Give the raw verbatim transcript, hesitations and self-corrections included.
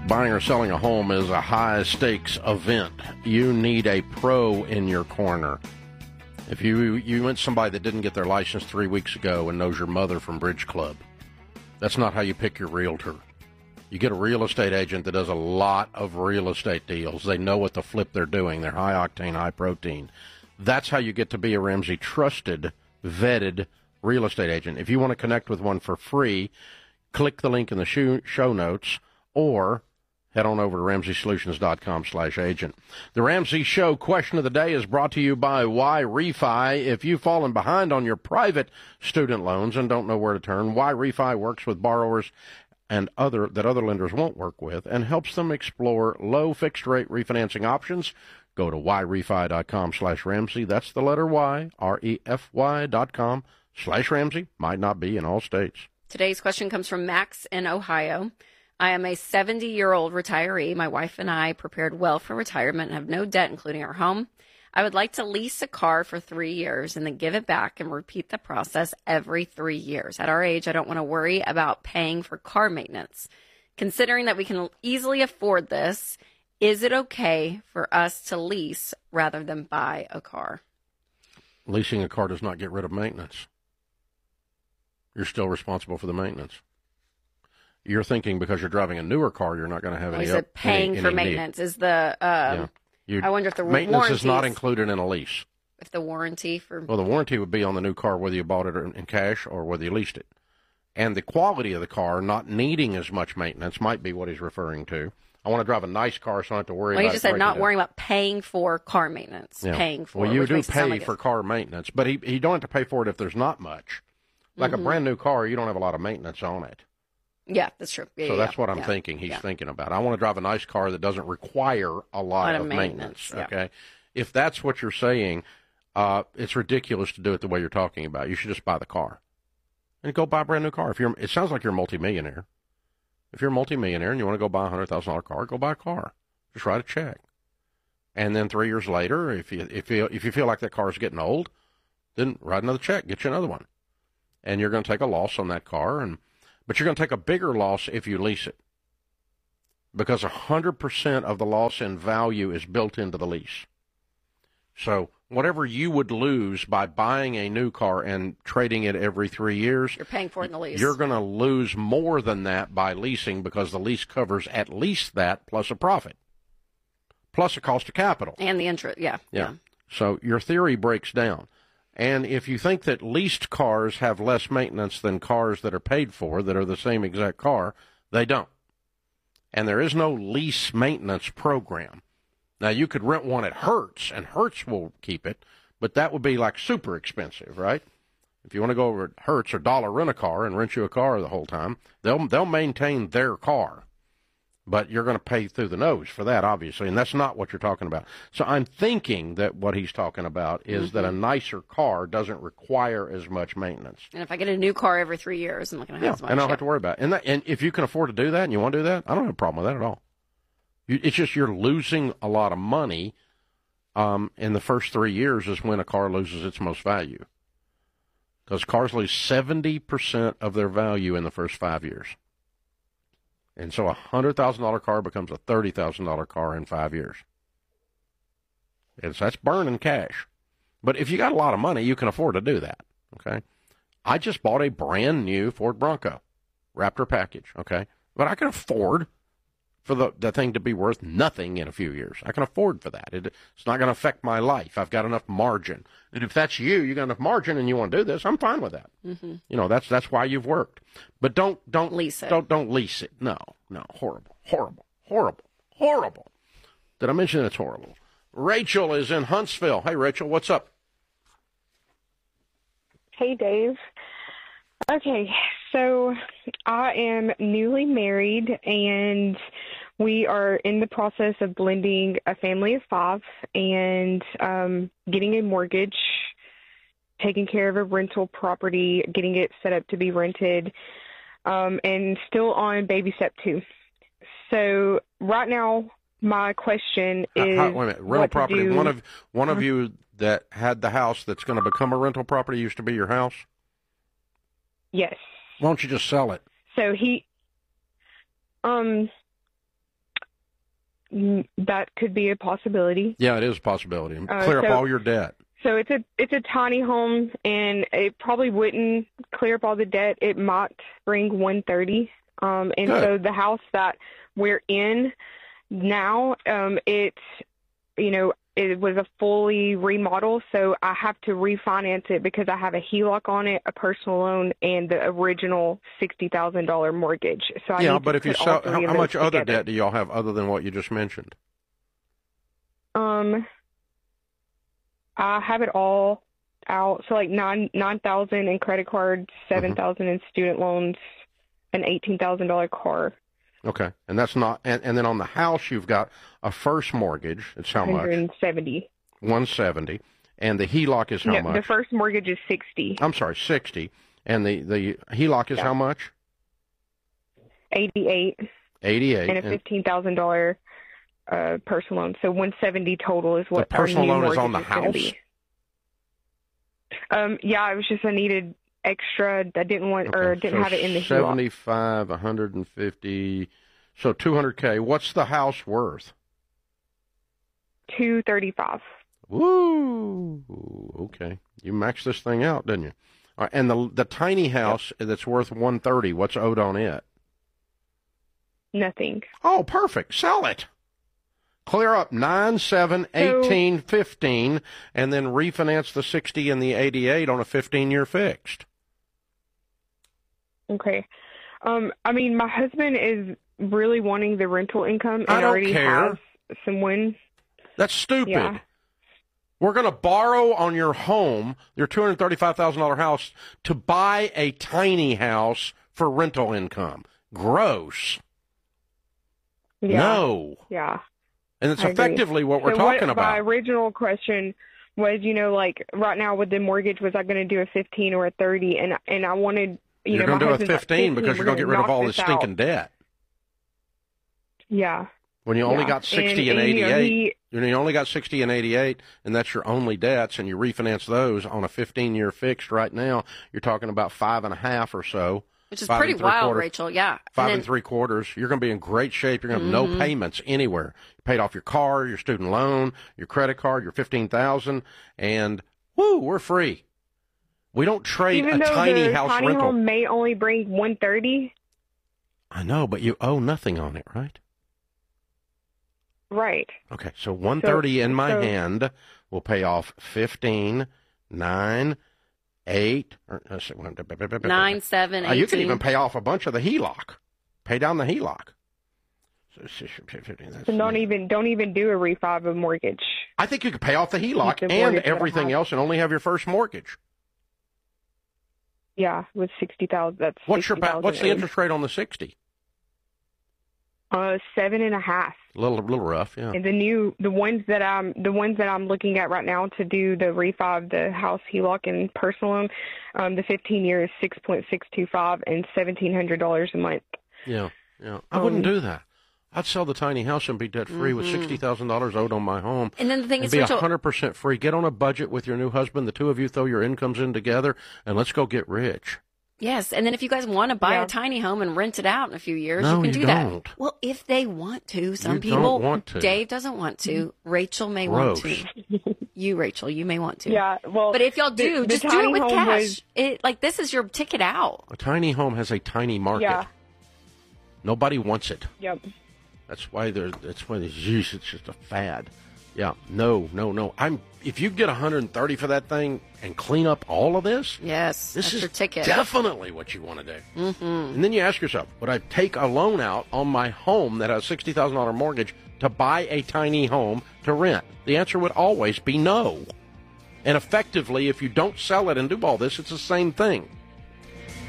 buying or selling a home is a high-stakes event. You need a pro in your corner. If you you went somebody that didn't get their license three weeks ago and knows your mother from Bridge Club, that's not how you pick your realtor. You get a real estate agent that does a lot of real estate deals. They know what the flip they're doing. They're high-octane, high-protein. That's how you get to be a Ramsey trusted, vetted real estate agent. If you want to connect with one for free, click the link in the show, show notes or head on over to ramsey solutions dot com slash agent. The Ramsey Show question of the day is brought to you by Y Refi. If you've fallen behind on your private student loans and don't know where to turn, Y Refi works with borrowers and other that other lenders won't work with and helps them explore low fixed rate refinancing options. Go to y refi dot com slash Ramsey. That's the letter Y, R E F Y dot com slash Ramsey. Might not be in all states. Today's question comes from Max in Ohio. I am a seventy-year-old retiree. My wife and I prepared well for retirement and have no debt, including our home. I would like to lease a car for three years and then give it back and repeat the process every three years. At our age, I don't want to worry about paying for car maintenance. Considering that we can easily afford this, is it okay for us to lease rather than buy a car? Leasing a car does not get rid of maintenance. You're still responsible for the maintenance. You're thinking because you're driving a newer car, you're not going to have oh, any. Is it paying any, for any maintenance? Need. Is the um, yeah. I wonder if the maintenance is not included in a lease. If the warranty for well, the warranty would be on the new car whether you bought it in cash or whether you leased it, and the quality of the car not needing as much maintenance might be what he's referring to. I want to drive a nice car, so I don't have to worry well, about. Well, you just said not down. worrying about paying for car maintenance. Yeah. Paying for. Well, you it, do pay like for it. car maintenance, but he he don't have to pay for it if there's not much. Like mm-hmm. a brand new car, you don't have a lot of maintenance on it. Yeah, that's true. Yeah, so yeah, that's what I'm yeah. thinking he's yeah. thinking about. I want to drive a nice car that doesn't require a lot, a lot of, of maintenance. maintenance yeah. Okay, if that's what you're saying, uh, it's ridiculous to do it the way you're talking about. You should just buy the car and go buy a brand new car. If you're, it sounds like you're a multimillionaire. If you're a multimillionaire and you want to go buy a hundred thousand dollar car, go buy a car. Just write a check, and then three years later, if you if you if you feel like that car is getting old, then write another check, get you another one, and you're going to take a loss on that car and. But you're going to take a bigger loss if you lease it because one hundred percent of the loss in value is built into the lease. So whatever you would lose by buying a new car and trading it every three years, you're paying for it in the lease. You're going to lose more than that by leasing because the lease covers at least that plus a profit, plus a cost of capital. And the interest, yeah. Yeah. yeah. So your theory breaks down. And if you think that leased cars have less maintenance than cars that are paid for, that are the same exact car, they don't. And there is no lease maintenance program. Now, you could rent one at Hertz, and Hertz will keep it, but that would be like super expensive, right? If you want to go over at Hertz or Dollar Rent-A-Car and rent you a car the whole time, they'll they'll maintain their car. But you're going to pay through the nose for that, obviously, and that's not what you're talking about. So I'm thinking that what he's talking about is mm-hmm. that a nicer car doesn't require as much maintenance. And if I get a new car every three years, I'm not going to have yeah, as much. and I don't yeah. have to worry about it. And, that, and if you can afford to do that and you want to do that, I don't have a problem with that at all. You, it's just you're losing a lot of money um, in the first three years is when a car loses its most value. Because cars lose seventy percent of their value in the first five years. And so a one hundred thousand dollar car becomes a thirty thousand dollar car in five years. It's, that's burning cash. But if you got a lot of money, you can afford to do that, okay? I just bought a brand new Ford Bronco, Raptor package, okay? But I can afford for the, the thing to be worth nothing in a few years. I can afford for that. It, it's not going to affect my life. I've got enough margin. And if that's you, you got enough margin and you want to do this, I'm fine with that. Mm-hmm. You know, that's that's why you've worked. But don't don't lease it. Don't don't lease it. No, no, horrible, horrible, horrible, horrible. Did I mention it's horrible? Rachel is in Huntsville. Hey, Rachel, what's up? Hey, Dave. Okay, so I am newly married, and we are in the process of blending a family of five and um, getting a mortgage, taking care of a rental property, getting it set up to be rented, um, and still on baby step two. So right now, my question is, how, how, wait a minute, rental property. One of one of you that had the house that's going to become a rental property used to be your house? Yes. Why don't you just sell it? So he, um, mm, that could be a possibility. Yeah, it is a possibility. Uh, Clear so- up all your debt. So it's a it's a tiny home, and it probably wouldn't clear up all the debt. It might bring one thirty. Um, and Good. so the house that we're in now, um, it's you know it was a fully remodel, so I have to refinance it because I have a H E L O C on it, a personal loan, and the original sixty thousand dollar mortgage. So I Yeah, need but to if you put all sell, three how, of how those much other together. debt do y'all have other than what you just mentioned? Um, I have it all out. So like nine nine thousand in credit cards, seven thousand in student loans, an eighteen thousand dollar car. Okay, and that's not, and, and then on the house you've got a first mortgage. It's how one much? hundred seventy. one seventy, and the H E L O C is how No, much? the first mortgage is sixty. I'm sorry, sixty, and the the H E L O C is Yeah. how much? eighty-eight, eighty-eight. and a fifteen thousand dollar uh, personal loan. So one seventy total is what The personal our new loan is on mortgage the gonna house? be. Um, yeah, it was just I needed extra. I didn't want or Okay, didn't so have it in the H E L O C. seventy-five, one hundred fifty, so two hundred K. What's the house worth? two thirty-five. Woo! Okay, you maxed this thing out, didn't you? All right, and the the tiny house that's worth one thirty. What's owed on it? Nothing. Oh, perfect. Sell it. Clear up nine, seven, eighteen, fifteen, and then refinance the sixty and the eighty-eight on a fifteen-year fixed. Okay. Um, I mean, my husband is really wanting the rental income and I don't already care. has someone. That's stupid. Yeah. We're going to borrow on your home, your two hundred thirty-five thousand dollars house, to buy a tiny house for rental income. Gross. Yeah. No. Yeah. And it's I agree. effectively what we're so talking what, My about. original question was, you know, like right now with the mortgage, was I going to do a fifteen or a thirty? And and I wanted, you You're know, going to my do a husband's like, fifteen because you're we're going to get rid of knock all this this stinking out. debt. Yeah. When you only Yeah. got sixty and, And- and, you know, eighty-eight, he- when you only got sixty and eighty-eight, and that's your only debts, and you refinance those on a fifteen-year fixed right now, you're talking about five and a half or so. Which is Five pretty and three wild, quarters. Rachel. Yeah. Five and and then, three quarters. You're going to be in great shape. You're going to have Mm-hmm. no payments anywhere. You paid off your car, your student loan, your credit card, your fifteen thousand, and woo, we're free. We don't trade Even a though tiny the house tiny rental. home may only bring one thirty. I know, but you owe nothing on it, right? Right. Okay, so one thirty in my so- hand will pay off fifteen, nine, eight, or, uh, so- nine, seven, Uh, you can eighteen. even pay off a bunch of the H E L O C. Pay down the H E L O C. So, fifteen, that's So don't even don't even do a refi of a mortgage. I think you could pay off the H E L O C The and mortgage that I everything have. else and only have your first mortgage. Yeah, with sixty thousand. That's What's your ba- what's the owed. interest rate on the sixty? Uh, seven and a half. A little, little rough, yeah. And the new, the ones that I'm, the ones that I'm looking at right now to do the refi of the house H E L O C and personal loan, um, the fifteen year is six point six two five and seventeen hundred dollars a month. Yeah, yeah. I wouldn't Um, do that. I'd sell the tiny house and be debt free with sixty thousand dollars owed on my home. And then the thing And is, be Rachel, one hundred percent free. Get on a budget with your new husband. The two of you throw your incomes in together, and let's go get rich. yes. And then if you guys want to buy Yeah. a tiny home and rent it out in a few years, No, you can you do don't. that. Well, if they want to, some You people don't want to. Dave doesn't want to. Rachel may Gross. want to. You, Rachel, you may want to. Yeah, well, But if y'all do, the- the just do tiny it with home cash. was- It like this is your ticket out. A tiny home has a tiny market. yeah, Nobody wants it. yep. That's why they're. That's why there's use. It's just a fad. Yeah. No. No. No. I'm. If you get one hundred thirty for that thing and clean up all of this, Yes, this that's is your ticket. definitely what you want to do. Mm-hmm. And then you ask yourself, would I take a loan out on my home that has a sixty thousand dollar mortgage to buy a tiny home to rent? The answer would always be no. And effectively, if you don't sell it and do all this, it's the same thing.